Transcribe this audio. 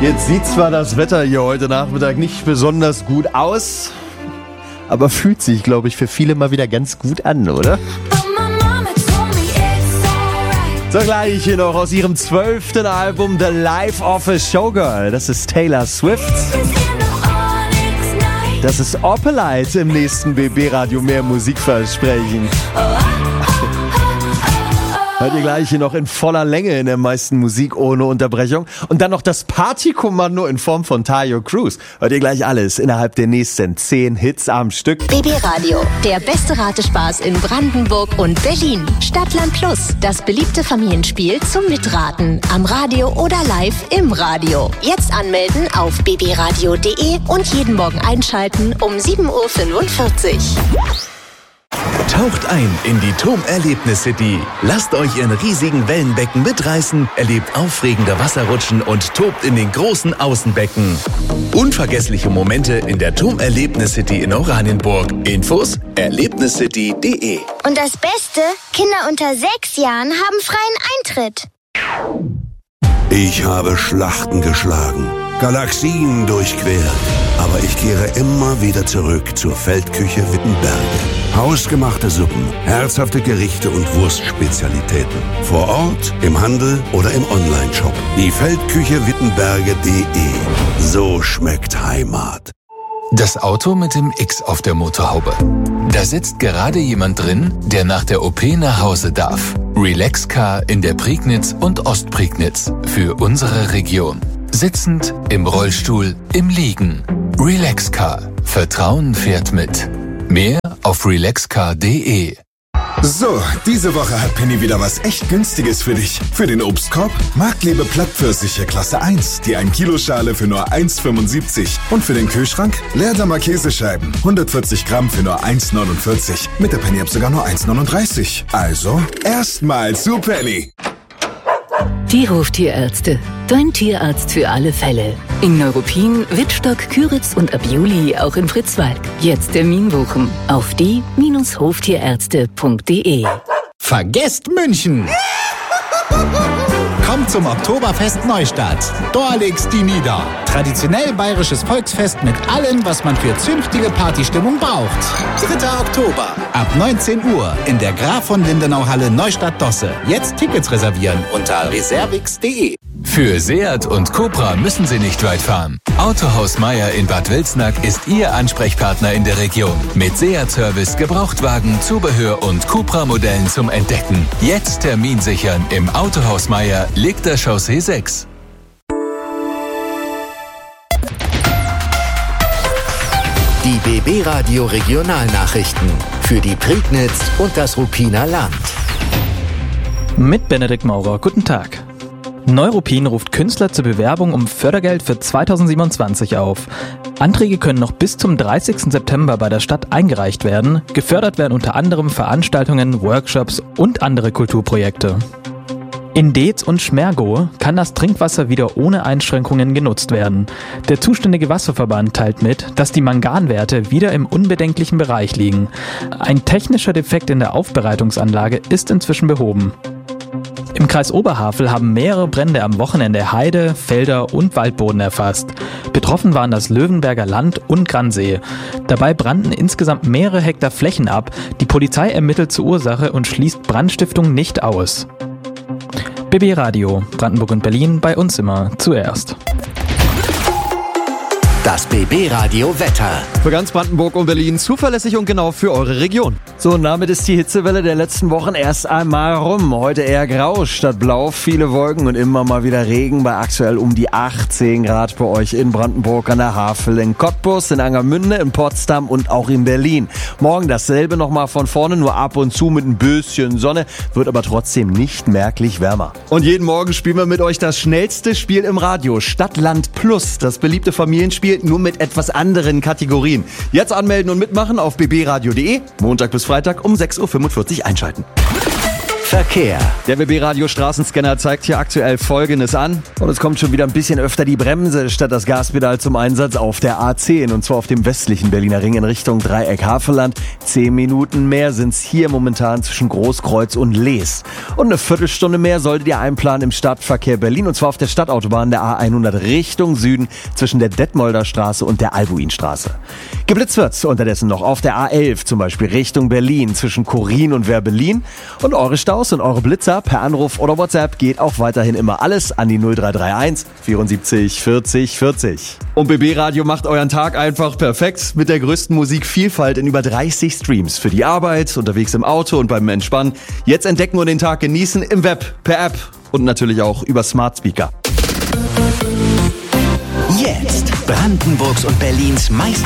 Jetzt sieht zwar das Wetter hier heute Nachmittag nicht besonders gut aus, aber fühlt sich, glaube ich, für viele mal wieder ganz gut an, oder? So, gleich hier noch aus ihrem 12. Album The Life of a Showgirl. Das ist Taylor Swift. Das ist Opalite im nächsten BB-Radio. Mehr Musikversprechen. Hört ihr gleich hier noch in voller Länge in der meisten Musik ohne Unterbrechung. Und dann noch das Partykommando in Form von Tayo Cruz. Hört ihr gleich alles innerhalb der nächsten 10 Hits am Stück. BB Radio, der beste Ratespaß in Brandenburg und Berlin. Stadtland Plus, das beliebte Familienspiel zum Mitraten. Am Radio oder live im Radio. Jetzt anmelden auf bbradio.de und jeden Morgen einschalten um 7.45 Uhr. Taucht ein in die TOM-Erlebnis-City. Lasst euch in riesigen Wellenbecken mitreißen, erlebt aufregende Wasserrutschen und tobt in den großen Außenbecken. Unvergessliche Momente in der TOM-Erlebnis-City in Oranienburg. Infos erlebniscity.de. Und das Beste, Kinder unter 6 Jahren haben freien Eintritt. Ich habe Schlachten geschlagen, Galaxien durchquert, aber ich kehre immer wieder zurück zur Feldküche Wittenberge. Hausgemachte Suppen, herzhafte Gerichte und Wurstspezialitäten. Vor Ort, im Handel oder im Onlineshop. Die Feldküche Wittenberge.de. So schmeckt Heimat. Das Auto mit dem X auf der Motorhaube. Da sitzt gerade jemand drin, der nach der OP nach Hause darf. Relax-Car in der Prignitz und Ostprignitz. Für unsere Region. Sitzend, im Rollstuhl, im Liegen. Relax-Car. Vertrauen fährt mit. Mehr auf relaxcar.de. So, diese Woche hat Penny wieder was echt Günstiges für dich. Für den Obstkorb Marktlebe Plattpfirsiche Klasse 1, die 1-Kilo-Schale für nur 1,75. Und für den Kühlschrank Leerdammer Käsescheiben, 140 Gramm für nur 1,49. Mit der Penny-App sogar nur 1,39. Also, erstmal zu Penny. Die Hoftierärzte. Dein Tierarzt für alle Fälle. In Neuruppin, Wittstock, Küritz und ab Juli auch in Fritzwalk. Jetzt Termin buchen auf die-hoftierärzte.de. Vergesst München! Kommt zum Oktoberfest Neustadt. Da legst die nieder. Traditionell bayerisches Volksfest mit allem, was man für zünftige Partystimmung braucht. 3. Oktober. Ab 19 Uhr in der Graf von Lindenau-Halle Neustadt-Dosse. Jetzt Tickets reservieren unter reservix.de. Für Seat und Cupra müssen Sie nicht weit fahren. Autohaus Meier in Bad Wülsnack ist Ihr Ansprechpartner in der Region. Mit Seat-Service, Gebrauchtwagen, Zubehör und Cupra-Modellen zum Entdecken. Jetzt Termin sichern im Autohaus Meier, Legter Chaussee 6. Die BB Radio Regionalnachrichten für die Prignitz und das Ruppiner Land. Mit Benedikt Maurer, guten Tag. Neuruppin ruft Künstler zur Bewerbung um Fördergeld für 2027 auf. Anträge können noch bis zum 30. September bei der Stadt eingereicht werden. Gefördert werden unter anderem Veranstaltungen, Workshops und andere Kulturprojekte. In Deetz und Schmergow kann das Trinkwasser wieder ohne Einschränkungen genutzt werden. Der zuständige Wasserverband teilt mit, dass die Manganwerte wieder im unbedenklichen Bereich liegen. Ein technischer Defekt in der Aufbereitungsanlage ist inzwischen behoben. Im Kreis Oberhavel haben mehrere Brände am Wochenende Heide, Felder und Waldboden erfasst. Betroffen waren das Löwenberger Land und Gransee. Dabei brannten insgesamt mehrere Hektar Flächen ab. Die Polizei ermittelt zur Ursache und schließt Brandstiftung nicht aus. BB Radio, Brandenburg und Berlin, bei uns immer zuerst. Das BB Radio Wetter. Für ganz Brandenburg und Berlin zuverlässig und genau für eure Region. So, und damit ist die Hitzewelle der letzten Wochen erst einmal rum. Heute eher grau statt blau, viele Wolken und immer mal wieder Regen bei aktuell um die 18 Grad bei euch in Brandenburg an der Havel, in Cottbus, in Angermünde, in Potsdam und auch in Berlin. Morgen dasselbe nochmal von vorne, nur ab und zu mit ein bisschen Sonne, wird aber trotzdem nicht merklich wärmer. Und jeden Morgen spielen wir mit euch das schnellste Spiel im Radio, Stadtland Plus, das beliebte Familienspiel, nur mit etwas anderen Kategorien. Jetzt anmelden und mitmachen auf bbradio.de, Montag bis Freitag um 6.45 Uhr einschalten. Verkehr. Der WB-Radio Straßenscanner zeigt hier aktuell Folgendes an. Und es kommt schon wieder ein bisschen öfter die Bremse statt das Gaspedal zum Einsatz auf der A10. Und zwar auf dem westlichen Berliner Ring in Richtung Dreieck Havelland. 10 Minuten mehr sind's hier momentan zwischen Großkreuz und Lees. Und eine Viertelstunde mehr solltet ihr einplanen im Stadtverkehr Berlin. Und zwar auf der Stadtautobahn der A100 Richtung Süden zwischen der Detmolder Straße und der Albuinstraße. Geblitzt wird's unterdessen noch auf der A11, zum Beispiel Richtung Berlin zwischen Chorin und Werbelin. Und eure Staus und eure Blitzer per Anruf oder WhatsApp geht auch weiterhin immer alles an die 0331 74 40 40. Und BB Radio macht euren Tag einfach perfekt mit der größten Musikvielfalt in über 30 Streams. Für die Arbeit, unterwegs im Auto und beim Entspannen. Jetzt entdecken und den Tag genießen im Web, per App und natürlich auch über Smart Speaker. Jetzt Brandenburgs und Berlins